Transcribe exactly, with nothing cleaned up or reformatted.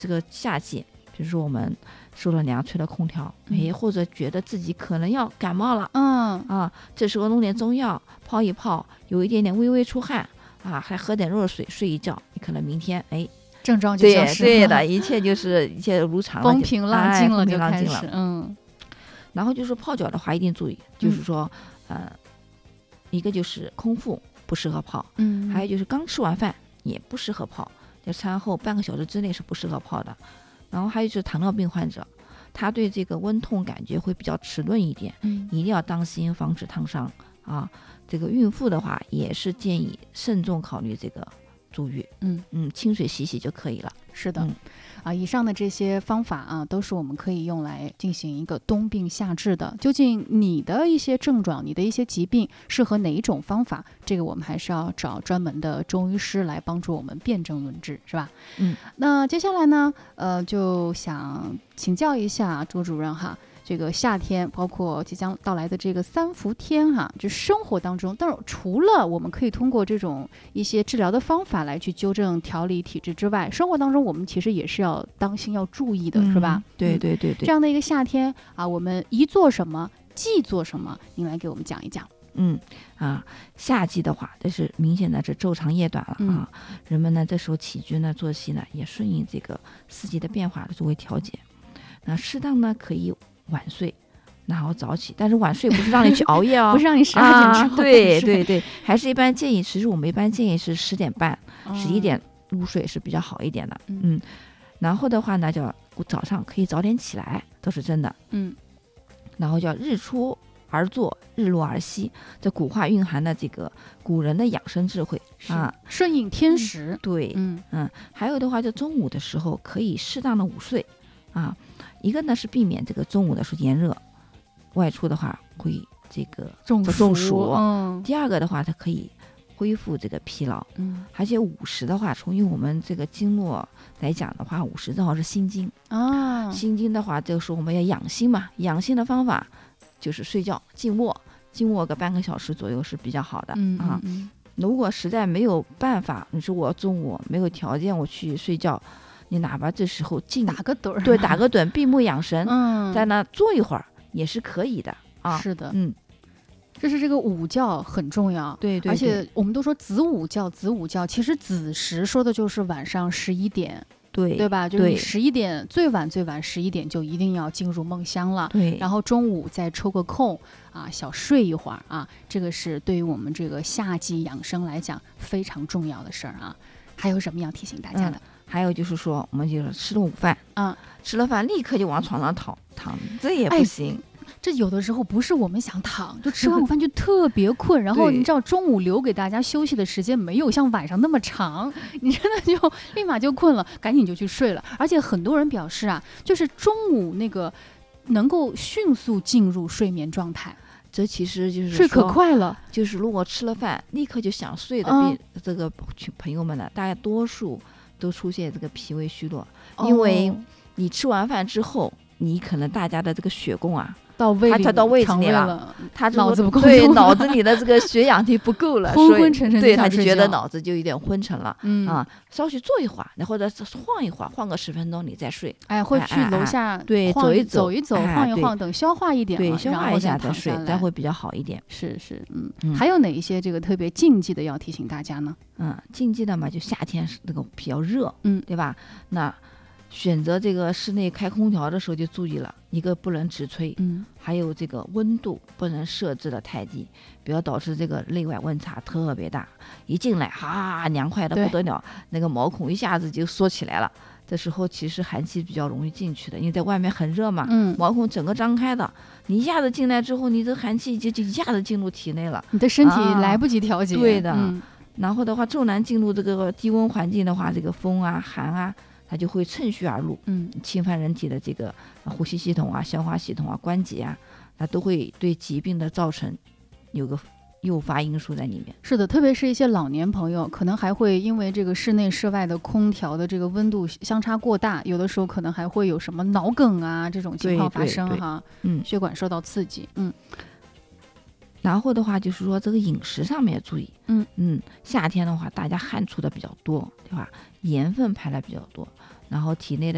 这个夏季，比如说我们受了凉吹了空调，哎、 嗯， 或者觉得自己可能要感冒了嗯， 啊，这时候弄点中药泡一泡，有一点点微微出汗啊，还喝点热水睡一觉，你可能明天哎， 症状就消对失了， 对的，一切就是一切如常了，就风平浪静了， 哎风就开平浪静了始，。嗯然后就是泡脚的话，一定注意，就是说，呃，一个就是空腹不适合泡， 嗯， 还有就是刚吃完饭也不适合泡，在餐后半个小时之内是不适合泡的。然后还有就是糖尿病患者，他对这个温痛感觉会比较迟钝一点， 嗯一定要当心，防止烫伤啊。这个孕妇的话，也是建议慎重考虑这个足浴， 嗯， 嗯，清水洗洗就可以了。 是的。 嗯啊，以上的这些方法啊，都是我们可以用来进行一个冬病夏治的。究竟你的一些症状、你的一些疾病适合哪一种方法？这个我们还是要找专门的中医师来帮助我们辨证论治，是吧？ 嗯， 那接下来呢，呃，就想请教一下周主任哈。这个夏天，包括即将到来的这个三伏天哈，就生活当中，当然除了我们可以通过这种一些治疗的方法来去纠正调理体质之外，生活当中我们其实也是要当心要注意的， 嗯是吧？ 对嗯对对对这。样的一个夏天啊，我们宜做什么，忌做什么？您来给我们讲一讲。 嗯啊，夏季的话，这是明显的这昼长夜短了啊。 嗯人们呢这时候起居呢作息呢也顺应这个四季的变化作为调节。那适当呢可以晚睡，然后早起，但是晚睡不是让你去熬夜哦， 不是让你十二点之啊， 后再对睡对对，还是一般建议，其实我们一般建议是十点半、十一点入睡是比较好一点的。 嗯嗯，然后的话呢，叫早上可以早点起来，都是真的。 嗯然后叫日出而作，日落而息，这古话蕴含的这个古人的养生智慧是啊。 顺应天时。 对， 嗯嗯，还有的话，就中午的时候可以适当的午睡啊。一个呢是避免这个中午的时候炎热，外出的话会这个中中暑。 嗯第二个的话，它可以恢复这个疲劳。 嗯而且午时的话，从于我们这个经络来讲的话，午时正好是心经。 啊， 心经的话，这个时候我们要养心嘛，养心的方法就是睡觉静卧，静卧个半个小时左右是比较好的、 嗯啊。 嗯如果实在没有办法，你说我中午没有条件我去睡觉，你哪怕这时候静打个盹儿， 对打个盹，闭目养神， 嗯， 在那坐一会儿也是可以的啊。 是的， 嗯， 就是这个午觉很重要。 对对对， 而且我们都说子午觉，子午觉，其实子时说的就是晚上十一点， 对对吧？就是对你十一点最晚最晚十一点就一定要进入梦乡了。 对， 然后中午再抽个空啊，小睡一会儿啊，这个是对于我们这个夏季养生来讲非常重要的事儿啊。还有什么要提醒大家的？ 还有就是说，我们就是吃了午饭， 啊， 吃了饭立刻就往床上躺躺，这也哎不行。 这有的时候不是我们想躺，就吃完午饭就特别困，然后对你知道中午留给大家休息的时间没有像晚上那么长，你真的就立马就困了，赶紧就去睡了。而且很多人表示啊，就是中午那个能够迅速进入睡眠状态， 这其实就是睡可说快了。 就是如果吃了饭立刻就想睡的嗯病、这个群朋友们呢，大概多数都出现这个脾胃虚弱，因为哦你吃完饭之后，你可能大家的这个血供啊， 到胃里它它到胃子里了肠胃了， 它之后脑子不够对用了脑子里的这个血氧体不够了， 昏所以昏沉沉地对他就想睡觉觉得脑子就有点昏沉了。 嗯啊，稍许坐一会儿，或者是晃一会儿，晃个十分钟你再睡， 哎，会去哎哎哎楼下对晃走一走走一走， 哎对晃一晃，等消化一点对， 了， 消化然后一下再睡， 躺下来再会比较好一点。 是是，嗯， 嗯还有哪一些这个特别禁忌的要提醒大家呢？ 嗯，禁忌的嘛，就夏天是那个比较热， 嗯对吧？那选择这个室内开空调的时候就注意了，一个不能直吹， 嗯还有这个温度不能设置的太低，不要导致这个内外温差特别大，一进来哈凉快的对不得了，那个毛孔一下子就缩起来了。这时候其实寒气比较容易进去的，因为在外面很热嘛， 嗯， 毛孔整个张开的，你一下子进来之后，你这寒气就就一下子进入体内了。 你的身体啊来不及调节， 对的嗯然后的话，骤然进入这个低温环境的话，这个风啊、寒啊，它就会趁虚而入， 嗯， 侵犯人体的这个呃呼吸系统啊、消化系统啊、关节啊，它都会对疾病的造成有个诱发因素在里面。 是的，特别是一些老年朋友，可能还会因为这个室内室外的空调的这个温度相差过大，有的时候可能还会有什么脑梗啊这种情况发对对对生哈， 嗯， 血管受到刺激，嗯然后的话就是说这个饮食上面要注意， 嗯嗯，夏天的话大家汗出的比较多，对吧？盐分排的比较多，然后体内的